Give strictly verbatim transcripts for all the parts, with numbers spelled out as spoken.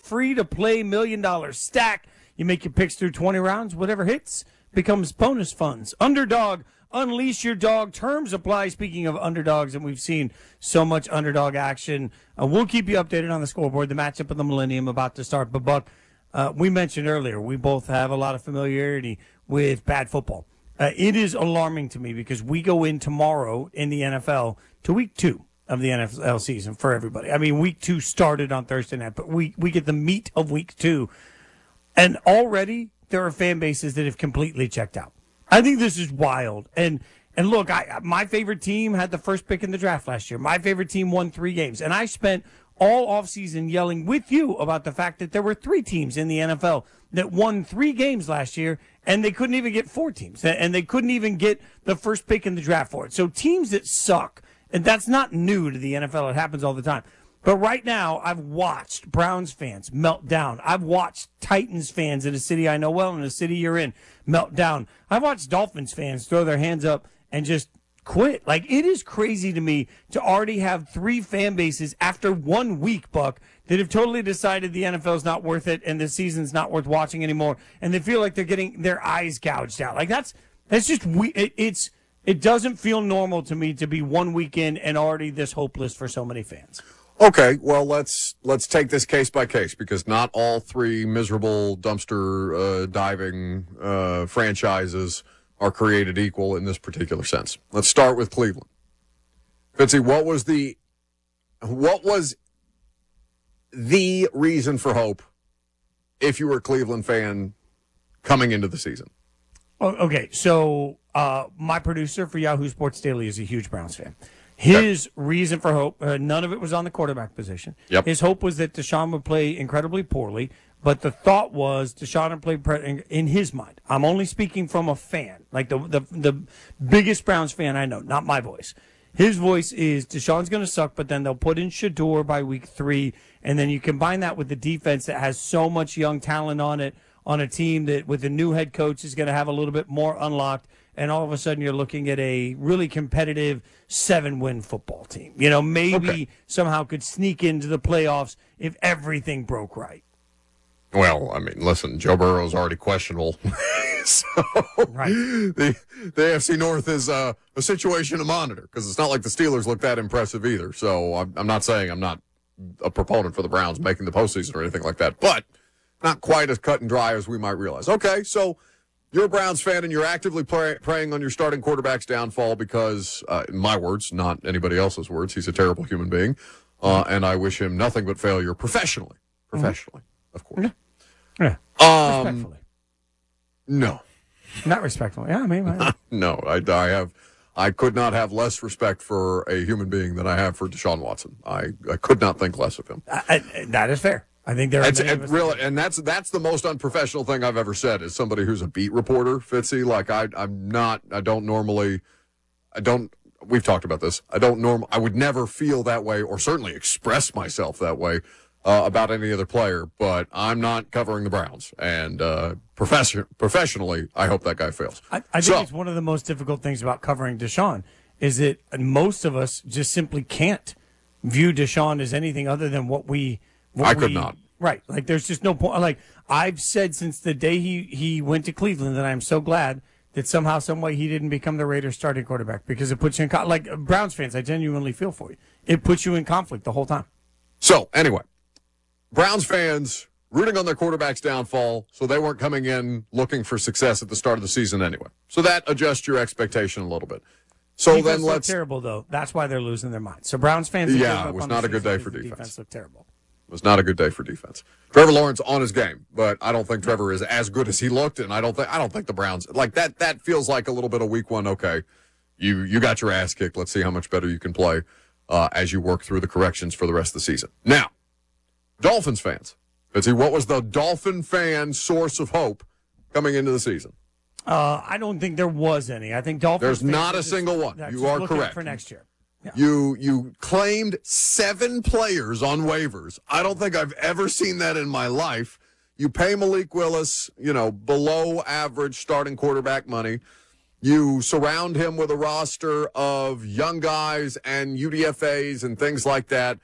free-to-play million-dollar stack. You make your picks through twenty rounds. Whatever hits becomes bonus funds. Underdog, unleash your dog. Terms apply. Speaking of underdogs, and we've seen so much underdog action. Uh, we'll keep you updated on the scoreboard. The matchup of the Millennium about to start. But, Buck, uh, we mentioned earlier, we both have a lot of familiarity with bad football. Uh, it is alarming to me because we go in tomorrow in the N F L to week two of the N F L season for everybody. I mean, week two started on Thursday night, but we, we get the meat of week two. And already there are fan bases that have completely checked out. I think this is wild. And and look, I my favorite team had the first pick in the draft last year. My favorite team won three games. And I spent all offseason yelling with you about the fact that there were three teams in the N F L that won three games last year, and they couldn't even get four teams. And they couldn't even get the first pick in the draft for it. So teams that suck, and that's not new to the N F L. It happens all the time. But right now, I've watched Browns fans melt down. I've watched Titans fans in a city I know well, in a city you're in, melt down. I've watched Dolphins fans throw their hands up and just quit. Like, it is crazy to me to already have three fan bases after one week, Buck, that have totally decided the N F L is not worth it and the season's not worth watching anymore, and they feel like they're getting their eyes gouged out. Like, that's that's just we. It, it's it doesn't feel normal to me to be one week in and already this hopeless for so many fans. Okay, well, let's let's take this case by case because not all three miserable dumpster uh, diving uh, franchises are created equal in this particular sense. Let's start with Cleveland. Fitzy, what was the what was the reason for hope if you were a Cleveland fan coming into the season? Oh, okay, so uh, my producer for Yahoo Sports Daily is a huge Browns fan. His reason for hope, uh, none of it was on the quarterback position. Yep. His hope was that Deshaun would play incredibly poorly, but the thought was Deshaun would play pre- in his mind. I'm only speaking from a fan, like the, the the biggest Browns fan I know, not my voice. His voice is Deshaun's going to suck, but then they'll put in Shador by week three, and then you combine that with the defense that has so much young talent on it, on a team that with a new head coach is going to have a little bit more unlocked. And all of a sudden, you're looking at a really competitive seven-win football team. You know, maybe okay. somehow could sneak into the playoffs if everything broke right. Well, I mean, listen, Joe Burrow's already questionable. so right. the, the A F C North is uh, a situation to monitor because it's not like the Steelers look that impressive either. So I'm, I'm not saying I'm not a proponent for the Browns making the postseason or anything like that, but not quite as cut and dry as we might realize. Okay, so you're a Browns fan, and you're actively pray, praying on your starting quarterback's downfall because, uh, in my words, not anybody else's words, he's a terrible human being, uh, and I wish him nothing but failure professionally. Professionally, mm-hmm. of course. Yeah. Um, respectfully. No. Not respectfully. Yeah, I mean, I, no, I, I have. I could not have less respect for a human being than I have for Deshaun Watson. I, I could not think less of him. I, I, that is fair. I think there are it's, many it, really, and that's that's the most unprofessional thing I've ever said. As somebody who's a beat reporter, Fitzy, like I, I'm not. I don't normally. I don't. We've talked about this. I don't norm. I would never feel that way, or certainly express myself that way uh, about any other player. But I'm not covering the Browns, and uh, profession, professionally, I hope that guy fails. I, I think so, it's one of the most difficult things about covering Deshaun is that most of us just simply can't view Deshaun as anything other than what we. What I could we, not. Right. Like, there's just no point. Like, I've said since the day he, he went to Cleveland that I'm so glad that somehow, some way he didn't become the Raiders starting quarterback because it puts you in con- like Browns fans, I genuinely feel for you. It puts you in conflict the whole time. So, anyway, Browns fans rooting on their quarterback's downfall, so they weren't coming in looking for success at the start of the season anyway. So that adjusts your expectation a little bit. So defense then let's terrible though. That's why they're losing their minds. So Browns fans, yeah, it was not a good day for defense. Defense looked terrible. It was not a good day for defense. Trevor Lawrence on his game, but I don't think Trevor is as good as he looked, and I don't think I don't think the Browns like that. That feels like a little bit of week one. Okay, you you got your ass kicked. Let's see how much better you can play uh, as you work through the corrections for the rest of the season. Now, Dolphins fans, Fitzy, what was the Dolphin fan source of hope coming into the season? Uh, I don't think there was any. I think Dolphins. There's not a single one. You are correct for next year. Yeah. You you claimed seven players on waivers. I don't think I've ever seen that in my life. You pay Malik Willis, you know, below average starting quarterback money. You surround him with a roster of young guys and U D F As and things like that.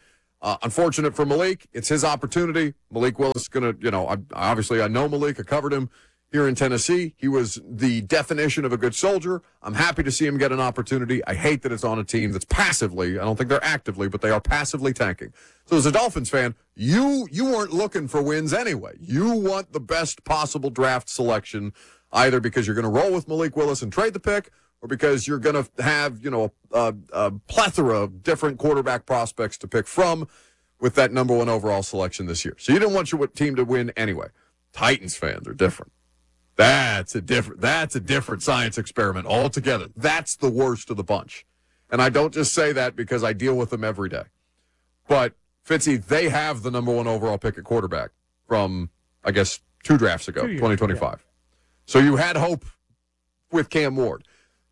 Uh, unfortunate for Malik. It's his opportunity. Malik Willis is going to, you know, I, obviously I know Malik. I covered him here in Tennessee. He was the definition of a good soldier. I'm happy to see him get an opportunity. I hate that it's on a team that's passively, I don't think they're actively, but they are passively tanking. So as a Dolphins fan, you you weren't looking for wins anyway. You want the best possible draft selection, either because you're going to roll with Malik Willis and trade the pick, or because you're going to have, you know, a, a plethora of different quarterback prospects to pick from with that number one overall selection this year. So you didn't want your team to win anyway. Titans fans are different. That's a different, that's a different science experiment altogether. That's the worst of the bunch. And I don't just say that because I deal with them every day. But, Fitzy, they have the number one overall pick at quarterback from, I guess, two drafts ago, two twenty twenty-five. Yeah. So you had hope with Cam Ward.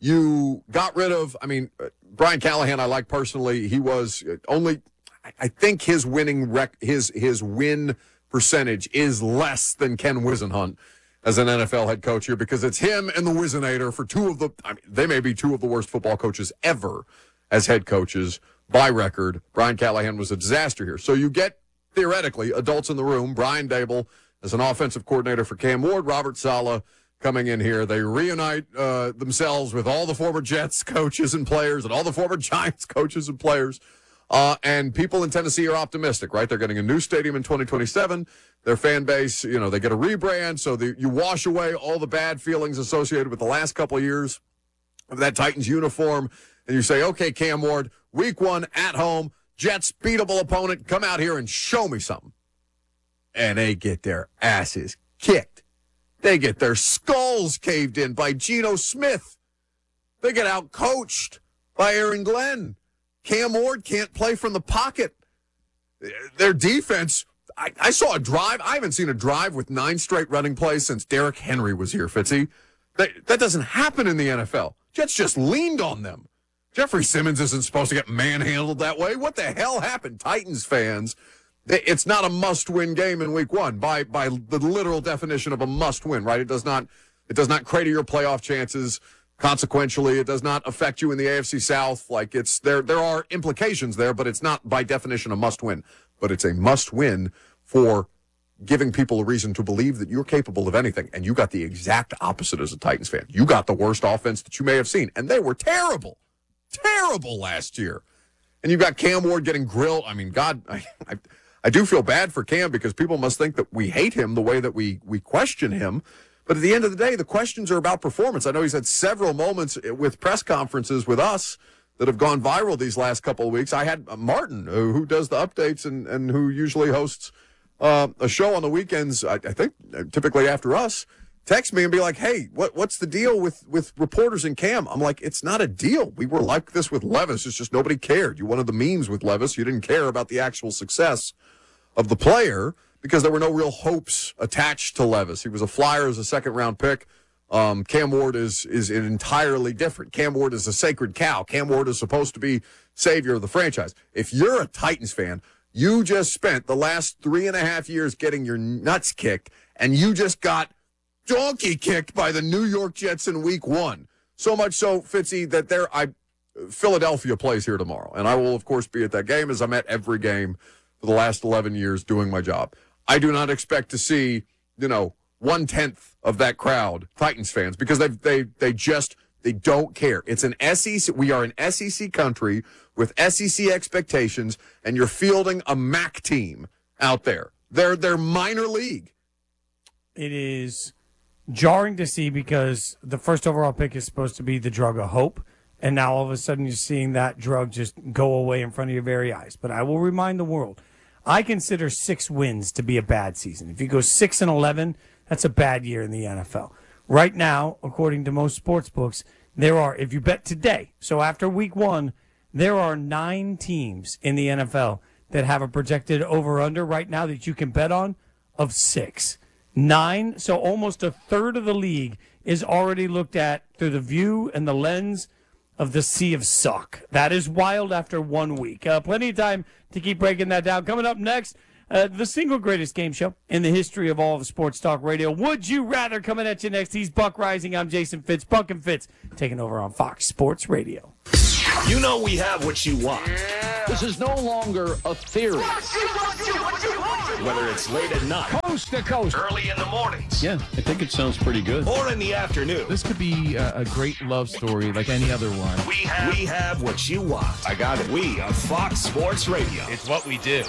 You got rid of, I mean, Brian Callahan, I like personally. He was only, I think his winning rec, his his win percentage is less than Ken Whisenhunt as an N F L head coach here, because it's him and the Whisenator for two of the, I mean, they may be two of the worst football coaches ever as head coaches by record. Brian Callahan was a disaster here. So you get, theoretically, adults in the room. Brian Dable as an offensive coordinator for Cam Ward, Robert Saleh coming in here. They reunite uh, themselves with all the former Jets coaches and players and all the former Giants coaches and players. Uh, and people in Tennessee are optimistic, right? They're getting a new stadium in twenty twenty-seven. Their fan base, you know, they get a rebrand. So the, you wash away all the bad feelings associated with the last couple of years of that Titans uniform. And you say, okay, Cam Ward, week one at home, Jets, beatable opponent, come out here and show me something. And they get their asses kicked. They get their skulls caved in by Geno Smith. They get out-coached by Aaron Glenn. Cam Ward can't play from the pocket. Their defense, I, I saw a drive. I haven't seen a drive with nine straight running plays since Derrick Henry was here, Fitzy. That, that doesn't happen in the N F L. Jets just leaned on them. Jeffrey Simmons isn't supposed to get manhandled that way. What the hell happened, Titans fans? It's not a must-win game in week one by by the literal definition of a must-win, right? It does not it does not crater your playoff chances. Consequentially, it does not affect you in the A F C South. Like it's there there are implications there, but it's not by definition a must-win. But it's a must-win for giving people a reason to believe that you're capable of anything. And you got the exact opposite as a Titans fan. You got the worst offense that you may have seen. And they were terrible. Terrible last year. And you've got Cam Ward getting grilled. I mean, God, I, I I do feel bad for Cam because people must think that we hate him the way that we we question him. But at the end of the day, the questions are about performance. I know he's had several moments with press conferences with us that have gone viral these last couple of weeks. I had Martin, who does the updates and, and who usually hosts uh, a show on the weekends, I, I think typically after us, text me and be like, hey, what what's the deal with, with reporters and Cam? I'm like, it's not a deal. We were like this with Levis. It's just nobody cared. You wanted the memes with Levis. You didn't care about the actual success of the player because there were no real hopes attached to Levis. He was a flyer as a second-round pick. Um, Cam Ward is is entirely different. Cam Ward is a sacred cow. Cam Ward is supposed to be savior of the franchise. If you're a Titans fan, you just spent the last three and a half years getting your nuts kicked, and you just got donkey kicked by the New York Jets in week one. So much so, Fitzy, that there, I, Philadelphia plays here tomorrow. And I will, of course, be at that game as I'm at every game for the last eleven years doing my job. I do not expect to see, you know, one-tenth of that crowd, Titans fans, because they they they just, they don't care. It's an S E C, we are an S E C country with S E C expectations, and you're fielding a M A C team out there. They're, they're minor league. It is jarring to see because the first overall pick is supposed to be the drug of hope, and now all of a sudden you're seeing that drug just go away in front of your very eyes. But I will remind the world, I consider six wins to be a bad season. If you go six and eleven, that's a bad year in the N F L. Right now, according to most sports books, there are, if you bet today, so after week one, there are nine teams in the N F L that have a projected over-under right now that you can bet on of six. Nine, so almost a third of the league is already looked at through the view and the lens of the sea of suck. That is wild after one week. Uh, plenty of time to keep breaking that down. Coming up next, uh, the single greatest game show in the history of all of sports talk radio. Would You Rather coming at you next. He's Buck Rising. I'm Jason Fitz. Buck and Fitz taking over on Fox Sports Radio. You know we have what you want. This is no longer a theory. Whether it's late at night, Coast to coast, early in the mornings, Yeah, I think it sounds pretty good. or in the afternoon, This could be a, a great love story like any other one. we have we have what you want. I got it. We are Fox Sports Radio. It's what we do.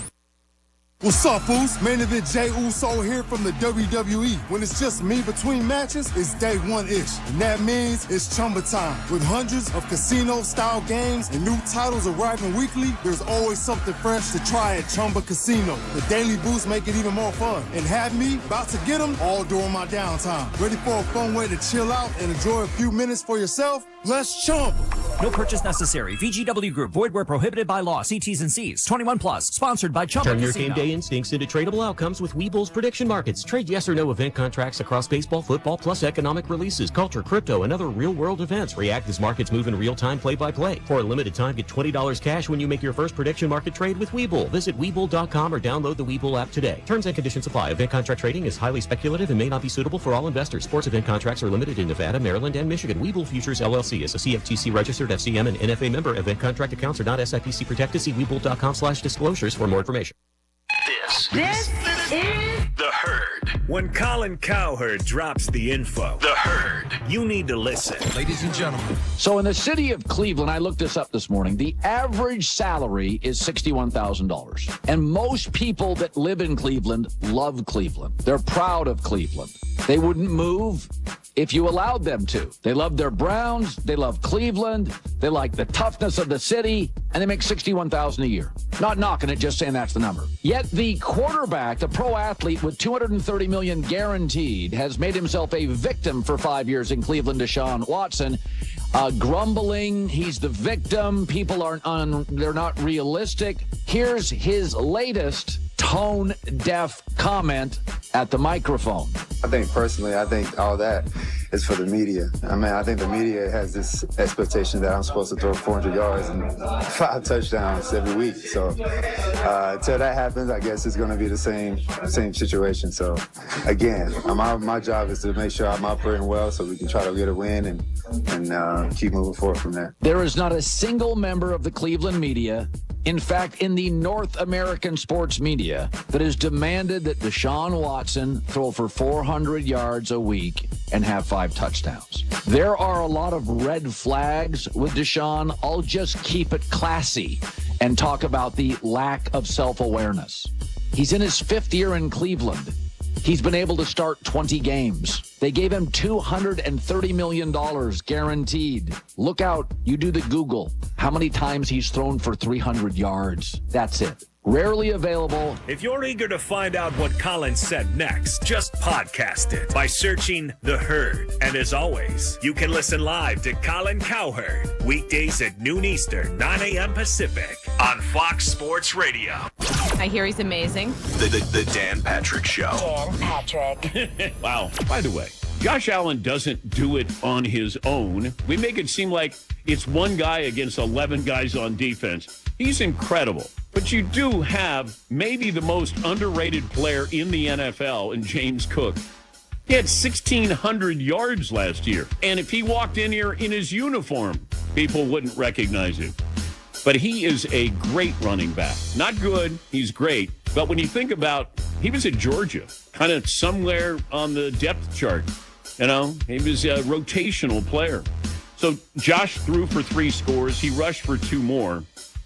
What's up, fools? Main event Jay Uso here from the W W E. When it's just me between matches, it's day one-ish. And that means it's Chumba time. With hundreds of casino-style games and new titles arriving weekly, there's always something fresh to try at Chumba Casino. The daily boosts make it even more fun. And have me about to get them all during my downtime. Ready for a fun way to chill out and enjoy a few minutes for yourself? Let's Chumba. No purchase necessary. V G W Group. Void where prohibited by law. See T's and C's. twenty-one plus. Sponsored by Chumba Turn your Casino. game day instincts into tradable outcomes with Webull's prediction markets. Trade yes or no event contracts across baseball, football, plus economic releases, culture, crypto, and other real-world events. React as markets move in real time, play by play. For a limited time, get twenty dollars cash when you make your first prediction market trade with Webull. Visit Webull dot com or download the Webull app today. Terms and conditions apply. Event contract trading is highly speculative and may not be suitable for all investors. Sports event contracts are limited in Nevada, Maryland, and Michigan. Webull Futures L L C is a C F T C registered F C M and N F A member. Event contract accounts are not S I P C protected. See Webull dot com slash disclosures for more information. This, This is the Herd. When Colin Cowherd drops the info, the Herd, you need to listen. Ladies and gentlemen, So in the city of Cleveland, I looked this up this morning, the average salary is sixty-one thousand dollars. And most people that live in Cleveland love Cleveland. They're proud of Cleveland. They wouldn't move if you allowed them to. They love their Browns. They love Cleveland. They like the toughness of the city. And they make sixty-one thousand dollars a year. Not knocking it, just saying that's the number. Yet the quarterback, the pro athlete with two hundred thirty million dollars guaranteed, has made himself a victim for five years in Cleveland, Deshaun Watson. Uh, grumbling, he's the victim. People aren't on, they're not realistic. Here's his latest tone-deaf comment at the microphone. I think personally, I think all that is for the media. I mean, I think the media has this expectation that I'm supposed to throw four hundred yards and five touchdowns every week. So uh, until that happens, I guess it's going to be the same same situation. So again, my my job is to make sure I'm operating well so we can try to get a win and and uh, keep moving forward from there. There is not a single member of the Cleveland media, in fact, in the North American sports media, that has demanded that Deshaun Watson throw for four hundred yards a week and have five touchdowns. There are a lot of red flags with Deshaun. I'll just keep it classy and talk about the lack of self-awareness. He's in his fifth year in Cleveland. He's been able to start twenty games. They gave him two hundred thirty million dollars guaranteed. Look out. You do the Google. How many times he's thrown for three hundred yards. That's it. Rarely available. If you're eager to find out what Colin said next, just podcast it by searching The Herd. And as always, you can listen live to Colin Cowherd weekdays at noon Eastern, nine a.m. Pacific on Fox Sports Radio. I hear he's amazing. The, the, the Dan Patrick Show. Dan Patrick. Wow. By the way, Josh Allen doesn't do it on his own. We make it seem like it's one guy against eleven guys on defense. He's incredible. But you do have maybe the most underrated player in the N F L in James Cook. He had sixteen hundred yards last year. And if he walked in here in his uniform, people wouldn't recognize him. But he is a great running back. Not good, he's great. But when you think about, he was at Georgia, kind of somewhere on the depth chart. You know, he was a rotational player. So Josh threw for three scores. He rushed for two more.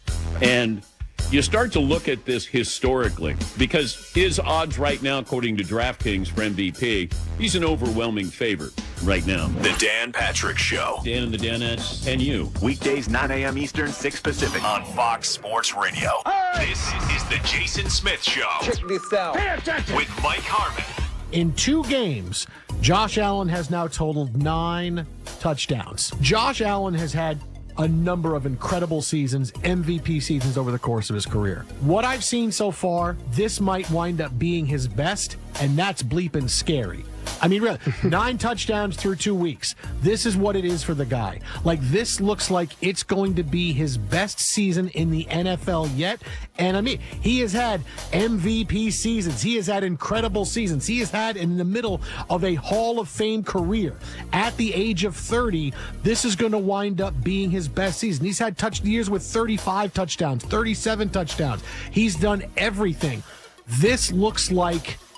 And you start to look at this historically because his odds right now, according to DraftKings for M V P, he's an overwhelming favorite right now. The Dan Patrick Show. Dan and the Danettes and you. Weekdays, nine a.m. Eastern, six Pacific on Fox Sports Radio. This is the Jason Smith Show. Check this out. With Mike Harmon. In two games, Josh Allen has now totaled nine touchdowns. Josh Allen has had a number of incredible seasons, M V P seasons over the course of his career. What I've seen so far, this might wind up being his best and that's bleeping scary. I mean, really, nine touchdowns through two weeks. This is what it is for the guy. Like, this looks like it's going to be his best season in the N F L yet. And I mean, he has had M V P seasons. He has had incredible seasons. He has had in the middle of a Hall of Fame career. At the age of thirty, this is going to wind up being his best season. He's had touch years with thirty-five touchdowns, thirty-seven touchdowns. He's done everything. This looks like